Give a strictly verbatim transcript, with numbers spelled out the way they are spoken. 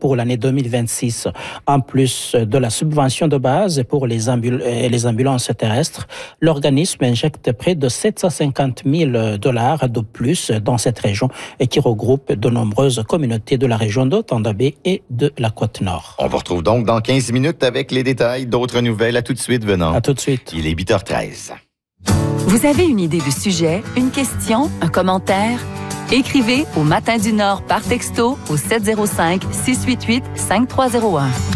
pour l'année deux mille vingt-six. En plus de la subvention de base pour les, ambul- les ambulances terrestres, l'organisme injecte près de sept cent cinquante mille dollars de plus dans cette région et qui regroupe de nombreuses communautés de la région d'Otandabé et de la Côte-Nord. On vous retrouve donc dans quinze minutes avec les détails d'autres nouvelles. À tout de suite, Venant. À tout de suite. Il est huit heures treize. Vous avez une idée de sujet, une question, un commentaire? Écrivez au Matin du Nord par texto au sept zéro cinq, six huit huit, cinq trois zéro un.